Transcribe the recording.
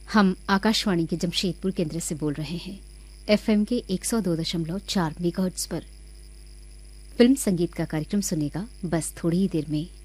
हम आकाशवाणी के जमशेदपुर केंद्र से बोल रहे हैं। एफएम के 102.4 मेगाहर्ट्ज पर फिल्म संगीत का कार्यक्रम सुनेगा बस थोड़ी ही देर में।